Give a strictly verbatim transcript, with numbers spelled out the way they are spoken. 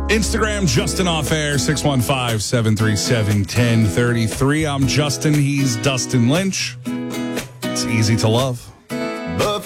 Instagram, Justin Off Air, six one five, seven three seven, one zero three three. I'm Justin. He's Dustin Lynch. It's easy to love.